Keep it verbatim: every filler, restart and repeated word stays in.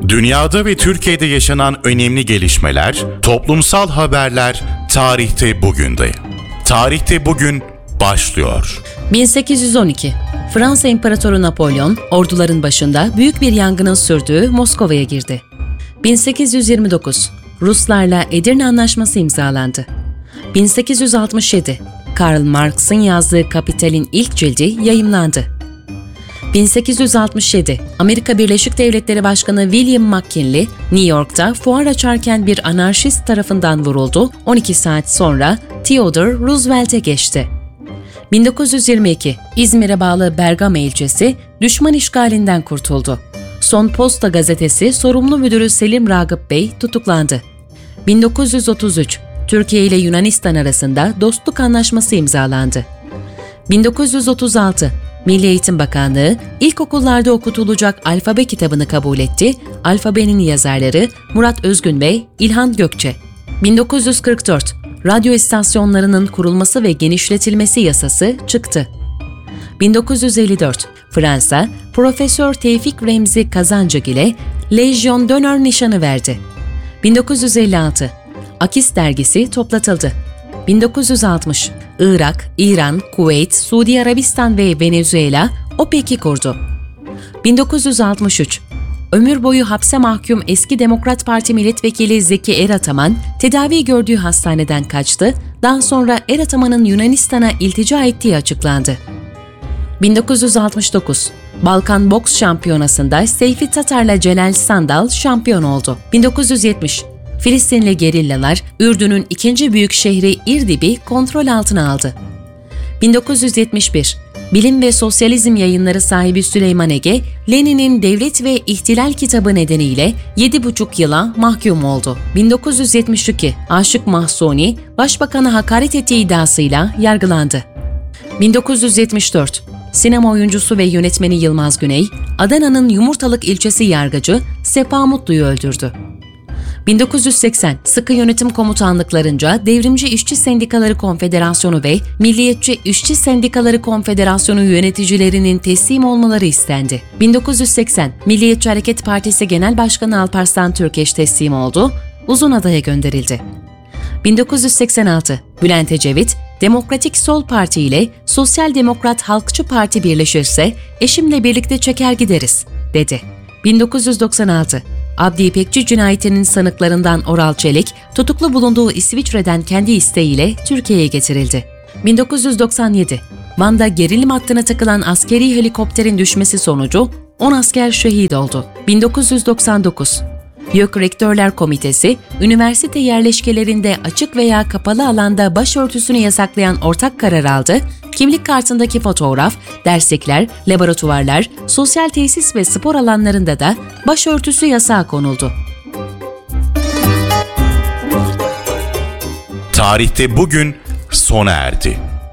Dünyada ve Türkiye'de yaşanan önemli gelişmeler, toplumsal haberler tarihte bugünde. Tarihte bugün başlıyor. bin sekiz yüz on iki Fransa İmparatoru Napolyon, orduların başında büyük bir yangının sürdüğü Moskova'ya girdi. bin sekiz yüz yirmi dokuz Ruslarla Edirne Anlaşması imzalandı. bin sekiz yüz altmış yedi Karl Marx'ın yazdığı Kapital'in ilk cildi yayımlandı. bin sekiz yüz altmış yedi Amerika Birleşik Devletleri Başkanı William McKinley, New York'ta fuar açarken bir anarşist tarafından vuruldu, on iki saat sonra Theodore Roosevelt'e geçti. bin dokuz yüz yirmi iki İzmir'e bağlı Bergama ilçesi düşman işgalinden kurtuldu. Son Posta gazetesi sorumlu müdürü Selim Ragıp Bey tutuklandı. bin dokuz yüz otuz üç Türkiye ile Yunanistan arasında dostluk anlaşması imzalandı. bin dokuz yüz otuz altı Milli Eğitim Bakanlığı ilkokullarda okutulacak alfabe kitabını kabul etti. Alfabenin yazarları Murat Özgün ve İlhan Gökçe. bin dokuz yüz kırk dört Radyo istasyonlarının kurulması ve genişletilmesi yasası çıktı. bin dokuz yüz elli dört Fransa, Profesör Tevfik Remzi Kazancıgil'e Lejyon d'Honneur nişanı verdi. bin dokuz yüz elli altı Akis dergisi toplatıldı. bin dokuz yüz altmış Irak, İran, Kuveyt, Suudi Arabistan ve Venezuela OPEC'i kurdu. bin dokuz yüz altmış üç Ömür boyu hapse mahkum eski Demokrat Parti milletvekili Zeki Erataman, tedavi gördüğü hastaneden kaçtı, daha sonra Erataman'ın Yunanistan'a iltica ettiği açıklandı. bin dokuz yüz altmış dokuz Balkan Boks Şampiyonası'nda Seyfi Tatar'la Celal Sandal şampiyon oldu. bin dokuz yüz yetmiş Filistinli gerillalar, Ürdün'ün ikinci büyük şehri İrdib'i kontrol altına aldı. bin dokuz yüz yetmiş bir Bilim ve Sosyalizm Yayınları sahibi Süleyman Ege, Lenin'in Devlet ve İhtilal kitabı nedeniyle yedi buçuk yıla mahkum oldu. bin dokuz yüz yetmiş iki Aşık Mahsuni, Başbakan'a hakaret ettiği iddiasıyla yargılandı. bin dokuz yüz yetmiş dört Sinema oyuncusu ve yönetmeni Yılmaz Güney, Adana'nın Yumurtalık ilçesi yargıcı Sefa Mutlu'yu öldürdü. bin dokuz yüz seksen Sıkı Yönetim Komutanlıklarınca Devrimci İşçi Sendikaları Konfederasyonu ve Milliyetçi İşçi Sendikaları Konfederasyonu yöneticilerinin teslim olmaları istendi. bin dokuz yüz seksen Milliyetçi Hareket Partisi Genel Başkanı Alparslan Türkeş teslim oldu, Uzunada'ya gönderildi. bin dokuz yüz seksen altı Bülent Ecevit, Demokratik Sol Parti ile Sosyal Demokrat Halkçı Parti birleşirse eşimle birlikte çeker gideriz, dedi. bin dokuz yüz doksan altı Abdi İpekçi cinayetinin sanıklarından Oral Çelik, tutuklu bulunduğu İsviçre'den kendi isteğiyle Türkiye'ye getirildi. bin dokuz yüz doksan yedi Van'da gerilim hattına takılan askeri helikopterin düşmesi sonucu on asker şehit oldu. bin dokuz yüz doksan dokuz YÖK Rektörler Komitesi, üniversite yerleşkelerinde açık veya kapalı alanda başörtüsünü yasaklayan ortak karar aldı, kimlik kartındaki fotoğraf, derslikler, laboratuvarlar, sosyal tesis ve spor alanlarında da başörtüsü yasağı konuldu. Tarihte bugün sona erdi.